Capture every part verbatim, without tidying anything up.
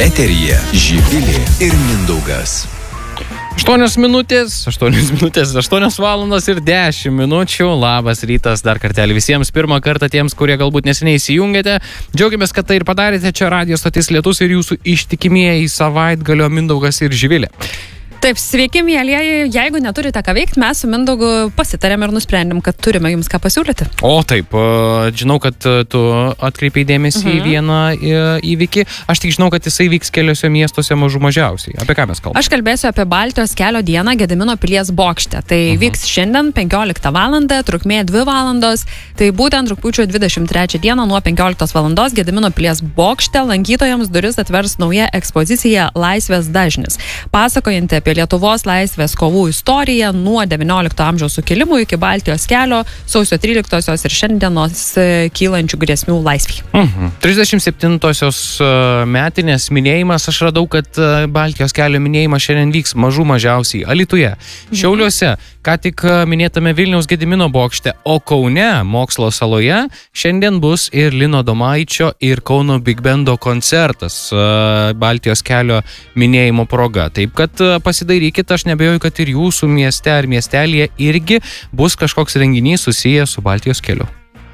Eteryje Živilė ir Mindaugas. aštuonios minutės, aštuonios minutės, aštuonios valandos ir dešimt minučių. Labas rytas dar kartelį visiems. Pirmą kartą tiems, kurie galbūt neseniai įsijungėte. Džiaugiamės, kad tai ir padarėte. Čia Radio Stotis Lietus ir jūsų ištikimieji savaitgalio Mindaugas ir Živilė. Taip, sveiki, mielieji. Jeigu neturite ką veikti, mes su Mindaugu pasitarėm ir nusprendėm, kad turime jums ką pasiūlyti. O taip, žinau, kad tu atkreipiai dėmesį mhm. į vieną įvykį. Aš tik žinau, kad jisai vyks keliose miestuose mažų mažiausiai. Apie ką mes kalbame? Aš kalbėsiu apie Baltijos kelio dieną Gedimino pilies bokšte. Tai mhm. vyks šiandien penkioliktą valandą, trukmė dvi valandos. Tai būtent rugpjūčio dvidešimt trečią dieną nuo penkioliktos valandos Gedimino pilies bokšte lankytojams duris atvers nauja ekspozicija Laisvės dažnis, pasakojanti apie Lietuvos laisvės kovų istoriją nuo devyniolikto amžiaus sukilimų iki Baltijos kelio, sausio tryliktosios ir šiandienos kylančių grėsmių laisvei. Mhm. trisdešimt septintosios metinės minėjimas. Aš radau, kad Baltijos kelio minėjimas šiandien vyks mažų mažiausiai Alytuje, Šiauliuose, ką tik minėtame Vilniaus Gedimino bokšte, o Kaune, Mokslo saloje, šiandien bus ir Lino Domaičio ir Kauno Big Bando koncertas Baltijos kelio minėjimo proga. Taip, kad pasidairykit, aš nebejoju, kad ir jūsų mieste ar miestelėje irgi bus kažkoks renginys susijęs su Baltijos keliu.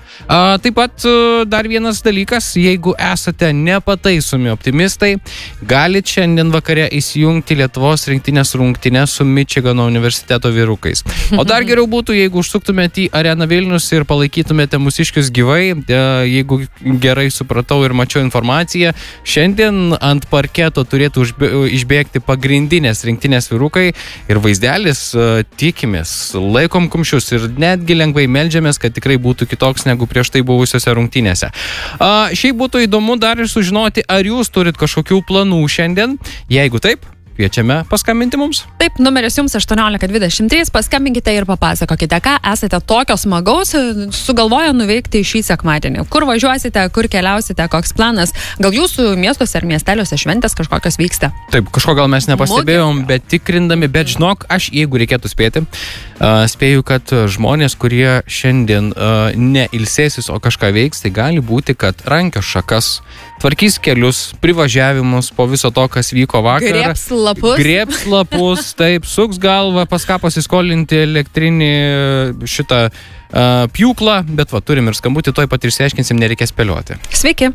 A, taip pat dar vienas dalykas, jeigu esate nepataisomi optimistai, galite šiandien vakare įsijungti Lietuvos rinktinės rungtynes su Mičigano universiteto vyrukais. O dar geriau būtų, jeigu užsuktumėte į Areną Vilnius ir palaikytumėte mūsiškius gyvai. Jeigu gerai supratau ir mačiau informaciją, šiandien ant parketo turėtų išbėgti pagrindinės rinktinės vyrukai ir vaizdelis, tikimės, laikom kumščius ir netgi lengvai meldžiamės, kad tikrai būtų kitoks negu prieš tai buvusiose rungtynėse. A, šiaip būtų įdomu dar ir sužinoti, ar jūs turit kažkokių planų šiandien. Jeigu taip, kviečiame paskambinti mums. Taip, numeris jums aštuoniolika dvidešimt trys, paskambinkite ir papasakokite, ką esate tokio smagaus sugalvoję nuveikti šį sekmadienį. Kur važiuosite, kur keliausite, koks planas, gal jūsų miestuose ar miesteliuose šventės kažkokios vyksta. Taip, kažko gal mes nepastebėjom, bet tikrindami, bet žinok, aš jeigu reikėtų spėti, uh, spėju, kad žmonės, kurie šiandien uh, ne ilsėsis, o kažką veiks, tai gali būti, kad rankios šakas, tvarkys kelius, privažiavimus po viso to, kas vyko vakar. Griebs lapus. Griebs lapus, taip, suks galvą, pas ką pasiskolinti elektrinį šitą uh, pjūklą, bet va, turim ir skambutį, toj pat išsiaiškinsim, nereikės spėlioti. Sveiki.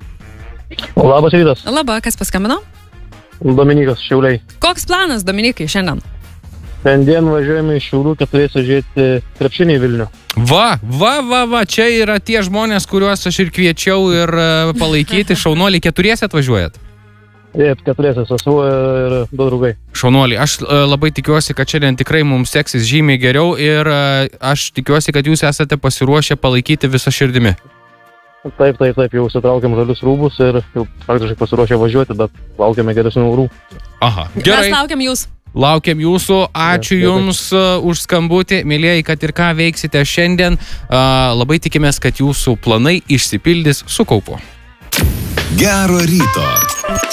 Labas rytas. Labą, kas paskambino? Dominikas, Šiauliai. Koks planas, Dominikai, šiandien? Šiandien važiuojame iš Šiaulių, kad turėsiu žiūrėti krepšinį į Vilnių. Va, va, va, va, čia yra tie žmonės, kuriuos aš ir kviečiau ir uh, palaikyti. Šaunuoliai, keturiesi atvažiuojat? Taip, keturiesi, sesuo ir du draugai. Šaunuoliai, aš uh, labai tikiuosi, kad šiandien tikrai mums seksis žymiai geriau ir uh, aš tikiuosi, kad jūs esate pasiruošę palaikyti visą širdimi. Taip, taip, taip, jau sutraukėm žalius rūbus ir jau praktiškai pasiruošę važiuoti, bet laukiame geresnių orų. Aha, gerai. Mes laukiam jūs. Laukiam jūsų, ačiū ja, jums uh, už skambutį, mėlieji, kad ir ką veiksite šiandien. Uh, labai tikimės, kad jūsų planai išsipildys su kaupu. Gero ryto.